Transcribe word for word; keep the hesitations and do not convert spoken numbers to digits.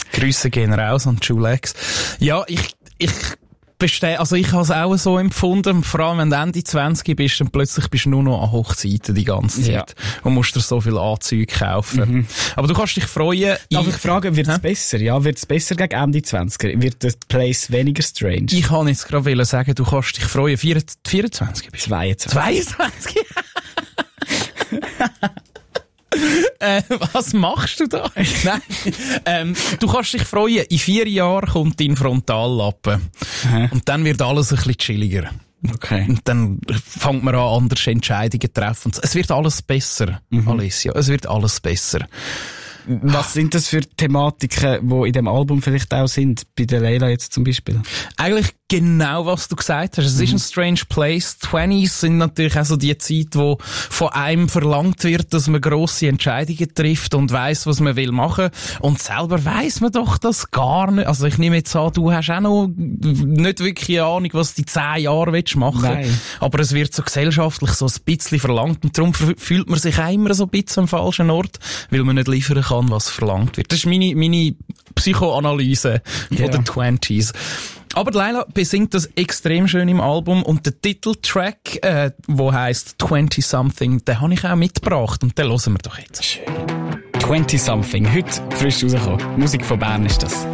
Grüße gehen raus an Julex. Ja, ich, ich, Beste- also ich habe es auch so empfunden, vor allem wenn du Ende zwanzig bist, dann plötzlich bist du nur noch an Hochzeiten die ganze Zeit ja. und musst dir so viel Anzüge kaufen. Mhm. Aber du kannst dich freuen. Darf ich fragen, wird es besser? Ja, wird es besser gegen Ende zwanzig? Wird der Place weniger strange? Ich kann jetzt gerade sagen, du kannst dich freuen. vierundzwanzig bist du? zweiundzwanzig. zweiundzwanzig? Äh, was machst du da? Nein. Ähm, du kannst dich freuen. In vier Jahren kommt dein Frontallappen. Aha. Und dann wird alles ein bisschen chilliger. Okay. Und dann fängt man an, andere Entscheidungen zu treffen. Es wird alles besser, mhm. Alessia. Es wird alles besser. Was sind das für Thematiken, die in dem Album vielleicht auch sind? Bei der Leila jetzt zum Beispiel? Eigentlich genau, was du gesagt hast. Es mhm. ist ein strange place. zwanzig sind natürlich auch so die Zeit, wo von einem verlangt wird, dass man grosse Entscheidungen trifft und weiss, was man will machen. Und selber weiss man doch das gar nicht. Also ich nehme jetzt an, du hast auch noch nicht wirklich eine Ahnung, was du in zehn Jahren machen willst. Nein. Aber es wird so gesellschaftlich so ein bisschen verlangt. Und darum fühlt man sich auch immer so ein bisschen am falschen Ort, weil man nicht liefern kann, was verlangt wird. Das ist meine, meine Psychoanalyse von ja. den Twenties. Aber Leila besingt das extrem schön im Album und der Titeltrack, äh, wo heisst Twenty Something, den habe ich auch mitgebracht und den hören wir doch jetzt. Schön. Twenty Something, heute frisch rausgekommen. Musik von Bern ist das.